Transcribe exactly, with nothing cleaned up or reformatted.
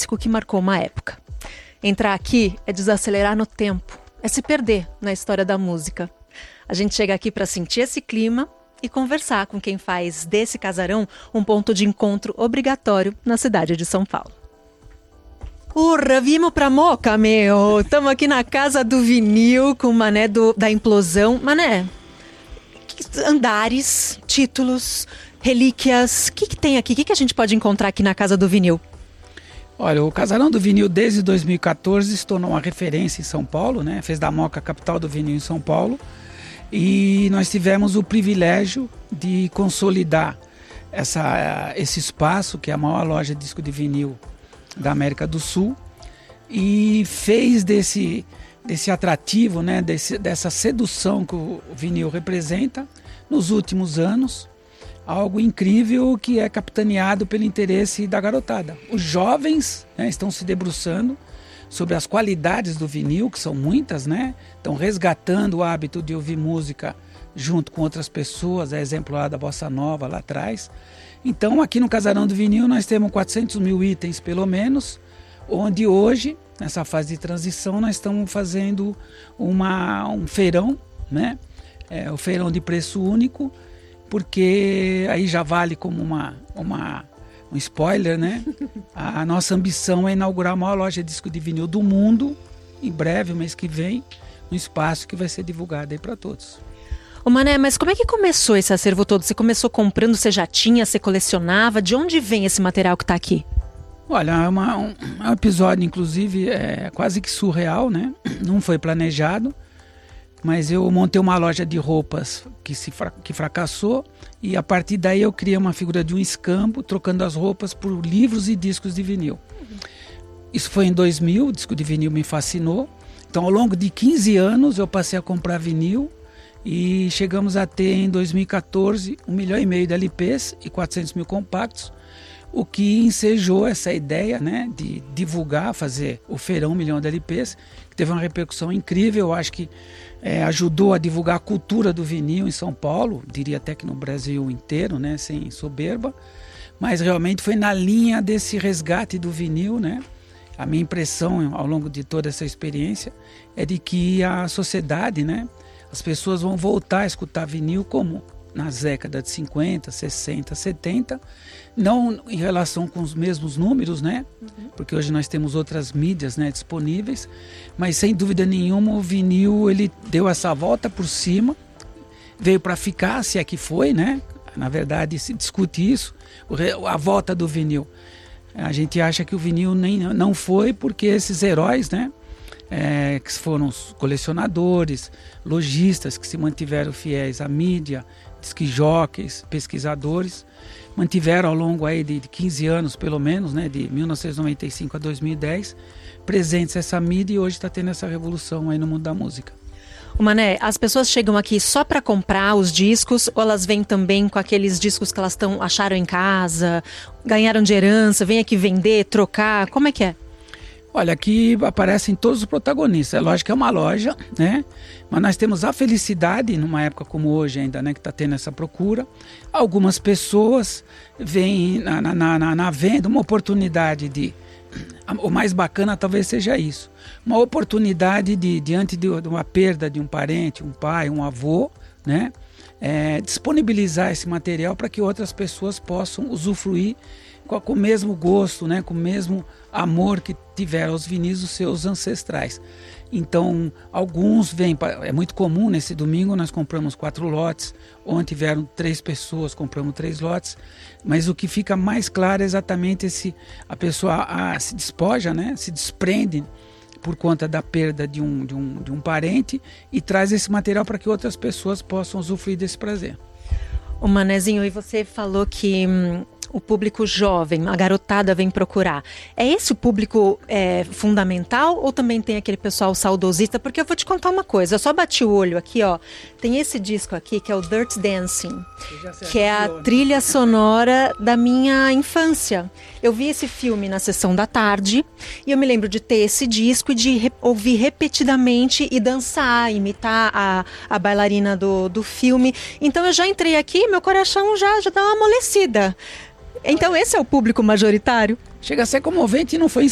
clássico que marcou uma época. Entrar aqui é desacelerar no tempo, é se perder na história da música. A gente chega aqui para sentir esse clima e conversar com quem faz desse casarão um ponto de encontro obrigatório na cidade de São Paulo. Urra, vimos pra Moca, meu! Estamos aqui na Casa do Vinil com o Mané do, da Implosão. Mané, andares, títulos, relíquias, o que, que tem aqui? O que, que a gente pode encontrar aqui na Casa do Vinil? Olha, o Casarão do Vinil desde dois mil e quatorze se tornou uma referência em São Paulo, né? Fez da Moca a capital do vinil em São Paulo. E nós tivemos o privilégio de consolidar essa, esse espaço, que é a maior loja de disco de vinil da América do Sul, e fez desse, desse atrativo, né? Desse, dessa sedução que o vinil representa nos últimos anos, algo incrível que é capitaneado pelo interesse da garotada. Os jovens, né, estão se debruçando sobre as qualidades do vinil, que são muitas, né? Estão resgatando o hábito de ouvir música junto com outras pessoas, é exemplo lá da Bossa Nova, lá atrás. Então, aqui no Casarão do Vinil, nós temos quatrocentos mil itens, pelo menos, onde hoje, nessa fase de transição, nós estamos fazendo uma, um feirão, né? É, o feirão de preço único, porque aí já vale como uma, uma, um spoiler, né? A, a nossa ambição é inaugurar a maior loja de disco de vinil do mundo, em breve, o mês que vem, um espaço que vai ser divulgado aí para todos. Ô Mané, mas como é que começou esse acervo todo? Você começou comprando, você já tinha, você colecionava? De onde vem esse material que está aqui? Olha, é, uma, um, é um episódio, inclusive, é, quase que surreal, né? Não foi planejado. Mas eu montei uma loja de roupas que, se, que fracassou, e a partir daí eu criei uma figura de um escambo, trocando as roupas por livros e discos de vinil. Uhum. Isso foi em dois mil, o disco de vinil me fascinou. Então, ao longo de quinze anos, eu passei a comprar vinil e chegamos a ter, em dois mil e quatorze, um milhão e meio de L Ps e quatrocentos mil compactos, o que ensejou essa ideia, né, de divulgar, fazer o feirão um milhão de L Ps, que teve uma repercussão incrível. Eu acho que é, ajudou a divulgar a cultura do vinil em São Paulo, diria até que no Brasil inteiro, né, sem soberba, mas realmente foi na linha desse resgate do vinil, né? A minha impressão ao longo de toda essa experiência é de que a sociedade, né, as pessoas vão voltar a escutar vinil como nas décadas de cinquenta, sessenta, setenta, não em relação com os mesmos números, né? Uhum. Porque hoje nós temos outras mídias, né, disponíveis, mas sem dúvida nenhuma o vinil ele deu essa volta por cima, veio para ficar, se é que foi, né? Na verdade se discute isso, a volta do vinil. A gente acha que o vinil nem, não foi porque esses heróis, né? É, que foram os colecionadores, lojistas que se mantiveram fiéis à mídia, disc-jockeys, pesquisadores, mantiveram ao longo aí de quinze anos, pelo menos, né, de mil novecentos e noventa e cinco a dois mil e dez, presentes essa mídia, e hoje está tendo essa revolução aí no mundo da música. O Mané, as pessoas chegam aqui só para comprar os discos, ou elas vêm também com aqueles discos que elas tão, acharam em casa, ganharam de herança, vêm aqui vender, trocar, como é que é? Olha, aqui aparecem todos os protagonistas. É lógico que é uma loja, né? Mas nós temos a felicidade, numa época como hoje ainda, né, que está tendo essa procura. Algumas pessoas veem na, na, na, na venda uma oportunidade de... O mais bacana talvez seja isso. Uma oportunidade de, diante de uma perda de um parente, um pai, um avô, né? É, disponibilizar esse material para que outras pessoas possam usufruir com, com o mesmo gosto, né? Com o mesmo amor que tiveram os vinis dos seus ancestrais. Então, alguns vêm, é muito comum, nesse domingo nós compramos quatro lotes, ontem tiveram três pessoas, compramos três lotes, mas o que fica mais claro é exatamente esse, a pessoa a, se despoja, né? Se desprende por conta da perda de um, de um, de um parente e traz esse material para que outras pessoas possam usufruir desse prazer. Ô Manezinho, e você falou que hum, o público jovem, a garotada vem procurar. É esse o público é, fundamental ou também tem aquele pessoal saudosista? Porque eu vou te contar uma coisa, eu só bati o olho aqui, ó. Tem esse disco aqui que é o Dirt Dancing, que é a trilha sonora da minha infância. Eu vi esse filme na sessão da tarde e eu me lembro de ter esse disco e de re- ouvir repetidamente e dançar, imitar a, a bailarina do, do filme. Então eu já entrei aqui e meu coração já, já dá uma amolecida. Então esse é o público majoritário? Chega a ser comovente e não foi